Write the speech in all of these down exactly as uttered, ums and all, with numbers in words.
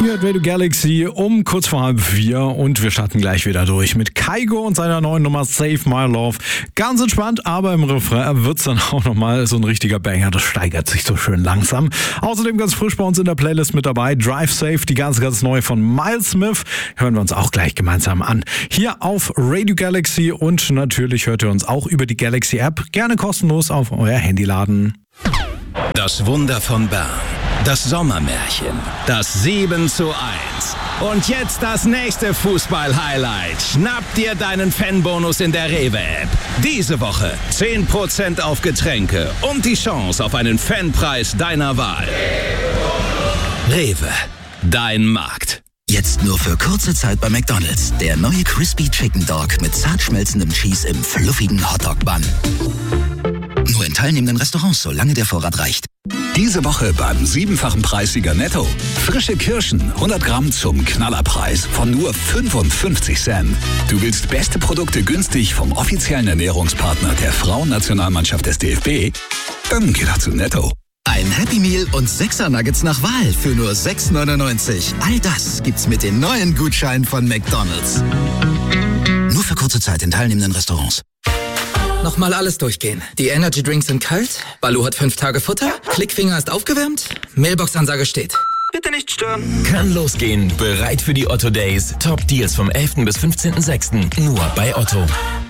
Hier hat Radio Galaxy um kurz vor halb vier und wir starten gleich wieder durch mit Kygo und seiner neuen Nummer Save My Love. Ganz entspannt, aber im Refrain wird's dann auch nochmal so ein richtiger Banger. Das steigert sich so schön langsam. Außerdem ganz frisch bei uns in der Playlist mit dabei Drive Safe, die ganz, ganz neue von Miles Smith. Hören wir uns auch gleich gemeinsam an. Hier auf Radio Galaxy und natürlich hört ihr uns auch über die Galaxy App. Gerne kostenlos auf euer Handy laden. Das Wunder von Bern. Das Sommermärchen. Das sieben zu eins. Und jetzt das nächste Fußball-Highlight. Schnapp dir deinen Fanbonus in der Rewe-App. Diese Woche zehn Prozent auf Getränke und die Chance auf einen Fanpreis deiner Wahl. Rewe, dein Markt. Jetzt nur für kurze Zeit bei McDonald's. Der neue Crispy Chicken Dog mit zart schmelzendem Cheese im fluffigen Hotdog-Bun. Nur in teilnehmenden Restaurants, solange der Vorrat reicht. Diese Woche beim siebenfachen Preissieger Netto. Frische Kirschen, hundert Gramm zum Knallerpreis von nur fünfundfünfzig Cent. Du willst beste Produkte günstig vom offiziellen Ernährungspartner der Frauennationalmannschaft des D F B? Dann geh doch zu Netto. Ein Happy Meal und sechser Nuggets nach Wahl für nur sechs neunundneunzig. All das gibt's mit den neuen Gutscheinen von McDonald's. Nur für kurze Zeit in teilnehmenden Restaurants. Nochmal alles durchgehen. Die Energy Drinks sind kalt, Baloo hat fünf Tage Futter, Klickfinger ist aufgewärmt, Mailbox-Ansage steht. Bitte nicht stören. Kann losgehen. Bereit für die Otto Days. Top Deals vom elften bis fünfzehnten sechsten Nur bei Otto.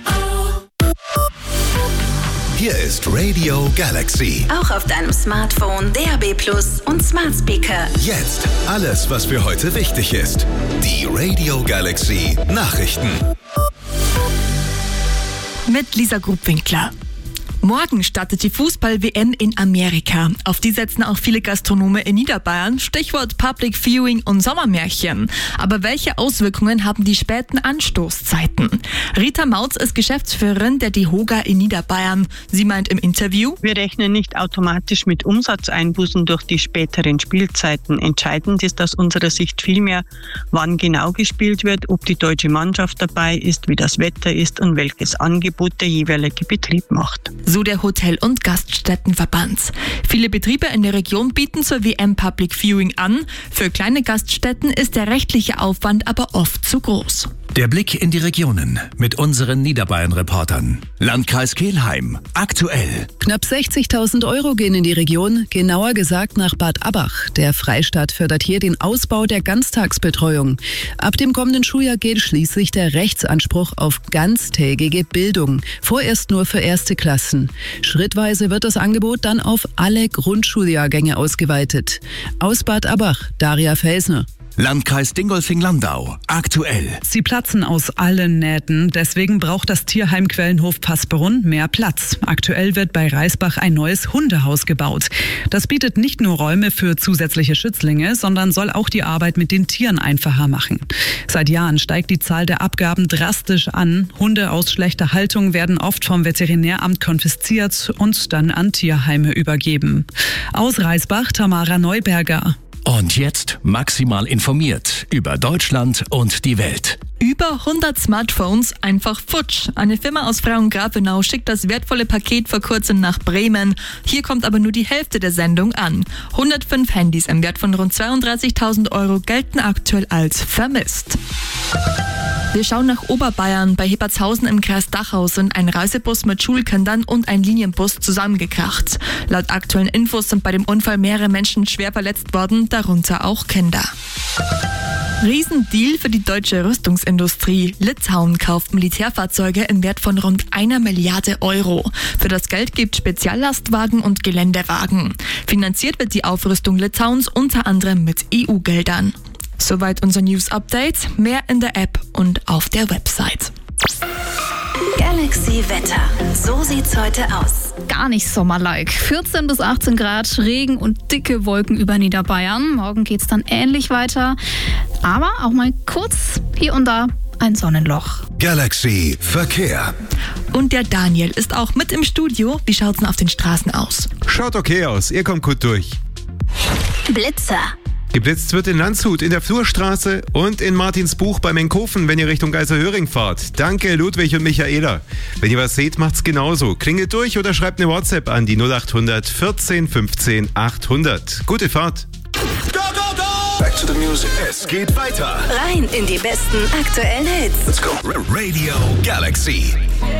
Hier ist Radio Galaxy. Auch auf deinem Smartphone, D A B Plus und Smart Speaker. Jetzt alles, was für heute wichtig ist. Die Radio Galaxy Nachrichten. Mit Lisa Grubwinkler. Morgen startet die Fußball-W M in Amerika. Auf die setzen auch viele Gastronomen in Niederbayern. Stichwort Public Viewing und Sommermärchen. Aber welche Auswirkungen haben die späten Anstoßzeiten? Rita Mautz ist Geschäftsführerin der DEHOGA in Niederbayern. Sie meint im Interview: Wir rechnen nicht automatisch mit Umsatzeinbußen durch die späteren Spielzeiten. Entscheidend ist aus unserer Sicht vielmehr, wann genau gespielt wird, ob die deutsche Mannschaft dabei ist, wie das Wetter ist und welches Angebot der jeweilige Betrieb macht. So der Hotel- und Gaststättenverband. Viele Betriebe in der Region bieten zur W M Public Viewing an. Für kleine Gaststätten ist der rechtliche Aufwand aber oft zu groß. Der Blick in die Regionen mit unseren Niederbayern-Reportern. Landkreis Kelheim, aktuell. Knapp sechzigtausend Euro gehen in die Region, genauer gesagt nach Bad Abach. Der Freistaat fördert hier den Ausbau der Ganztagsbetreuung. Ab dem kommenden Schuljahr geht schließlich der Rechtsanspruch auf ganztägige Bildung. Vorerst nur für erste Klassen. Schrittweise wird das Angebot dann auf alle Grundschuljahrgänge ausgeweitet. Aus Bad Abach, Daria Felsner. Landkreis Dingolfing-Landau, aktuell. Sie platzen aus allen Nähten. Deswegen braucht das Tierheim Quellenhof Passbrunn mehr Platz. Aktuell wird bei Reisbach ein neues Hundehaus gebaut. Das bietet nicht nur Räume für zusätzliche Schützlinge, sondern soll auch die Arbeit mit den Tieren einfacher machen. Seit Jahren steigt die Zahl der Abgaben drastisch an. Hunde aus schlechter Haltung werden oft vom Veterinäramt konfisziert und dann an Tierheime übergeben. Aus Reisbach, Tamara Neuberger. Und jetzt maximal informiert über Deutschland und die Welt. Über hundert Smartphones einfach futsch. Eine Firma aus Frauengrafenau schickt das wertvolle Paket vor kurzem nach Bremen. Hier kommt aber nur die Hälfte der Sendung an. hundertfünf Handys im Wert von rund zweiunddreißigtausend Euro gelten aktuell als vermisst. Wir schauen nach Oberbayern. Bei Hebertshausen im Kreis Dachau sind ein Reisebus mit Schulkindern und ein Linienbus zusammengekracht. Laut aktuellen Infos sind bei dem Unfall mehrere Menschen schwer verletzt worden, darunter auch Kinder. Riesendeal für die deutsche Rüstungsindustrie. Litauen kauft Militärfahrzeuge im Wert von rund einer Milliarde Euro. Für das Geld gibt Speziallastwagen und Geländewagen. Finanziert wird die Aufrüstung Litauens unter anderem mit E U-Geldern. Soweit unser News-Update. Mehr in der App und auf der Website. Galaxy Wetter. So sieht's heute aus. Gar nicht sommerlike. vierzehn bis achtzehn Grad, Regen und dicke Wolken über Niederbayern. Morgen geht's dann ähnlich weiter. Aber auch mal kurz hier und da ein Sonnenloch. Galaxy Verkehr. Und der Daniel ist auch mit im Studio. Wie schaut's denn auf den Straßen aus? Schaut okay aus. Ihr kommt gut durch. Blitzer. Geblitzt wird in Landshut, in der Flurstraße und in Martinsbuch bei Menkhofen, wenn ihr Richtung Geiserhöring fahrt. Danke, Ludwig und Michaela. Wenn ihr was seht, macht's genauso. Klingelt durch oder schreibt eine WhatsApp an die null achthundert vierzehn fünfzehn achthundert. Gute Fahrt. Go, go, go! Back to the music. News. Es geht weiter. Rein in die besten aktuellen Hits. Let's go. Radio Galaxy.